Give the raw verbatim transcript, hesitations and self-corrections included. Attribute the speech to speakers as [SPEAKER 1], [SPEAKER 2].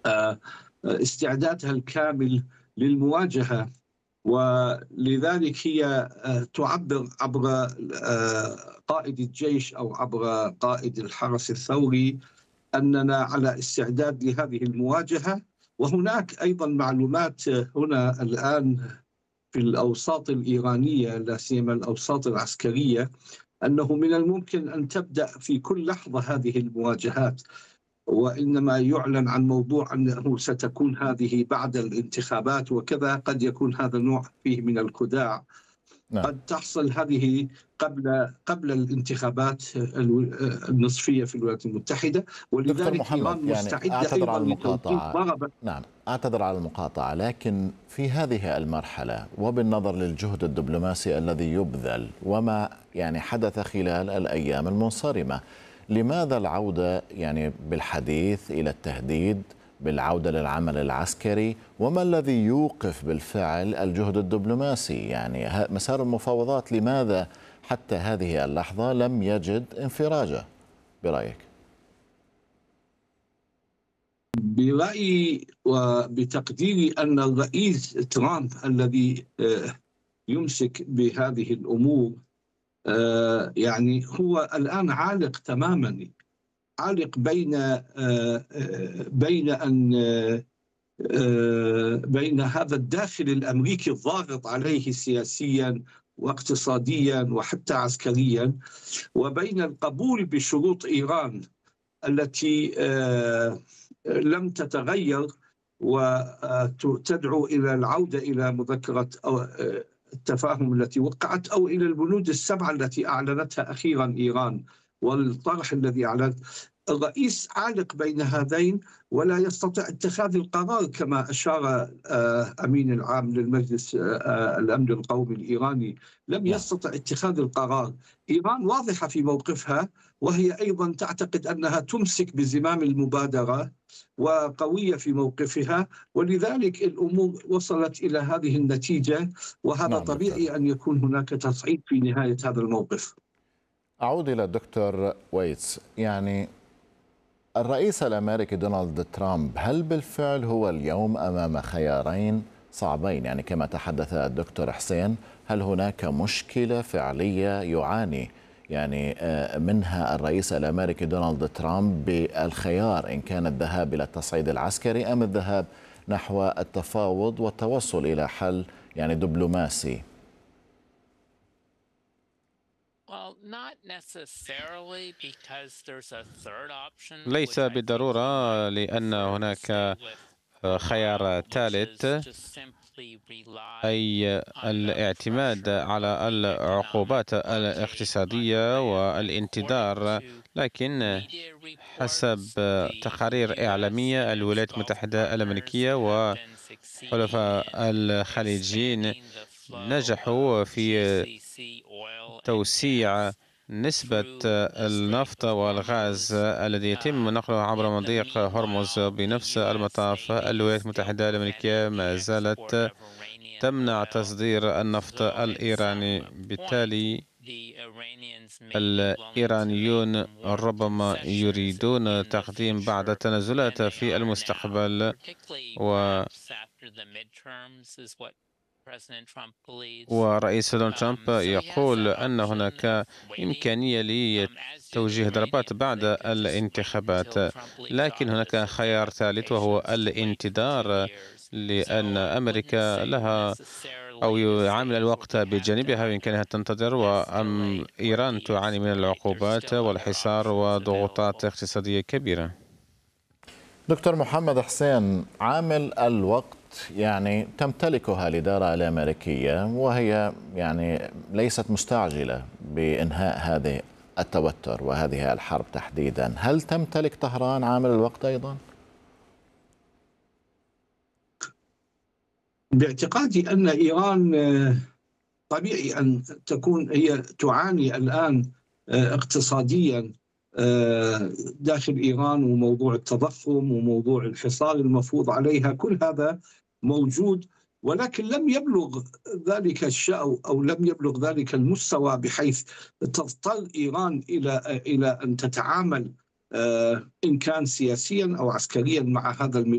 [SPEAKER 1] استعدادها الكامل للمواجهة، ولذلك هي تعبر عبر قائد الجيش أو عبر قائد الحرس الثوري أننا على استعداد لهذه المواجهة. وهناك أيضا معلومات هنا الآن في الأوساط الإيرانية، لا سيما الأوساط العسكرية، أنه من الممكن أن تبدأ في كل لحظة هذه المواجهات، وإنما يعلن عن موضوع أنه ستكون هذه بعد الانتخابات وكذا. قد يكون هذا النوع فيه من الخداع.
[SPEAKER 2] نعم.
[SPEAKER 1] قد تحصل هذه قبل قبل الانتخابات النصفية في الولايات المتحدة، ولذلك إيران مستعدة
[SPEAKER 2] يعني
[SPEAKER 1] أيضا لتوقيت ضربة.
[SPEAKER 2] نعم، أعتذر على المقاطعة، لكن في هذه المرحلة وبالنظر للجهد الدبلوماسي الذي يبذل وما يعني حدث خلال الأيام المنصرمة، لماذا العودة يعني بالحديث إلى التهديد بالعودة للعمل العسكري؟ وما الذي يوقف بالفعل الجهد الدبلوماسي؟ يعني مسار المفاوضات لماذا حتى هذه اللحظة لم يجد انفراجة برأيك؟
[SPEAKER 1] برأيي وبتقديري أن الرئيس ترامب الذي يمسك بهذه الأمور يعني هو الآن عالق تماما، عالق بين بين أن بين هذا الداخل الأمريكي الضاغط عليه سياسيا واقتصاديا وحتى عسكريا، وبين القبول بشروط إيران التي لم تتغير وتدعو إلى العودة إلى مذكرة أو التفاهم التي وقعت، أو إلى البنود السبعة التي أعلنتها أخيرا إيران والطرح الذي أعلنت. الرئيس عالق بين هذين ولا يستطيع اتخاذ القرار، كما أشار أمين العام للمجلس الأمن القومي الإيراني، لم يستطع اتخاذ القرار. إيران واضحة في موقفها، وهي أيضا تعتقد أنها تمسك بزمام المبادرة وقوية في موقفها، ولذلك الأمور وصلت إلى هذه النتيجة، وهذا
[SPEAKER 2] نعم
[SPEAKER 1] طبيعي
[SPEAKER 2] دكتور.
[SPEAKER 1] أن يكون هناك تصعيد في نهاية هذا الموقف.
[SPEAKER 2] أعود إلى الدكتور ويتس، يعني الرئيس الأمريكي دونالد ترامب هل بالفعل هو اليوم أمام خيارين صعبين؟ يعني كما تحدث الدكتور حسين، هل هناك مشكلة فعلية يعاني يعني منها الرئيس الأمريكي دونالد ترامب بالخيار إن كان الذهاب إلى التصعيد العسكري أم الذهاب نحو التفاوض والتوصل إلى حل يعني دبلوماسي؟
[SPEAKER 3] ليس بالضرورة، لأن هناك خيار ثالث، أي الاعتماد على العقوبات الاقتصادية والانتظار. لكن حسب تقارير إعلامية، الولايات المتحدة الأمريكية وحلفاء الخليجيين نجحوا في توسيع نسبة النفط والغاز الذي يتم نقله عبر مضيق هرمز. بنفس المطاف الولايات المتحدة الأمريكية ما زالت تمنع تصدير النفط الإيراني، بالتالي الإيرانيون ربما يريدون تقديم بعض التنازلات في المستقبل، و ورئيس دونالد ترامب يقول أن هناك إمكانية لتوجيه ضربات بعد الانتخابات. لكن هناك خيار ثالث وهو الانتظار، لأن أمريكا لها أو يعامل الوقت بجانبها بإمكانها تنتظر، وأم إيران تعاني من العقوبات والحصار وضغوطات اقتصادية كبيرة.
[SPEAKER 2] دكتور محمد حسين، عامل الوقت يعني تمتلكها الإدارة الأمريكية، وهي يعني ليست مستعجلة بإنهاء هذه التوتر وهذه الحرب تحديدا. هل تمتلك طهران عامل الوقت أيضا؟
[SPEAKER 1] باعتقادي أن إيران طبيعي أن تكون هي تعاني الآن اقتصاديا داخل إيران، وموضوع التضخم وموضوع الحصار المفروض عليها، كل هذا موجود، ولكن لم يبلغ ذلك الشأو أو لم يبلغ ذلك المستوى بحيث تضطر إيران إلى إلى أن تتعامل إن كان سياسيا أو عسكريا مع هذا